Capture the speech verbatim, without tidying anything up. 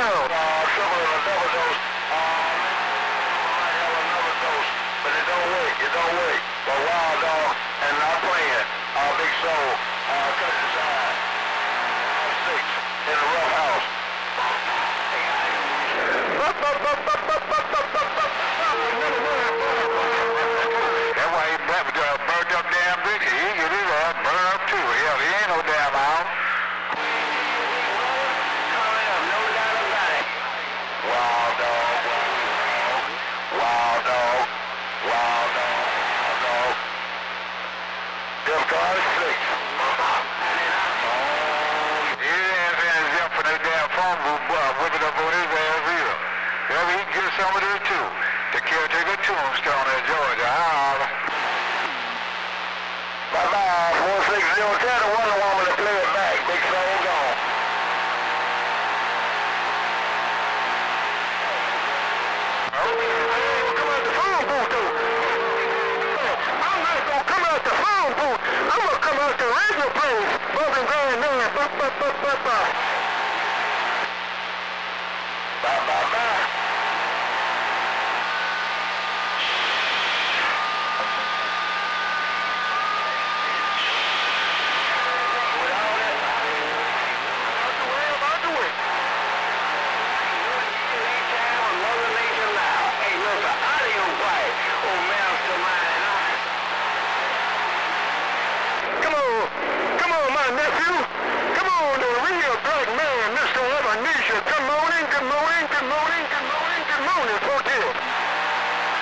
down. Uh, triple and a double dose. Uh, might have another dose, but it don't work. It don't work. But Wild Dog and not playing. Uh, Big Soul, uh, Countryside, uh, six in the rough house. That's why he burned up damn big. He get his ass burned up too. Hell, he ain't no damn house. Wild Dog, Wild Dog, Wild Dog, Wild Dog. Defcon six. His ass has up for that damn phone booth, boy, whipping up on his ass here. Yeah, he can get some of this too. The caretaker tombstone in Georgia. Holla. Bye-bye, four six zero. Tell the Wonder Woman to play it back. Big Soul gone. I'm gonna come out the radio place, bumping grand man, bop, bop, bop, bop, bop.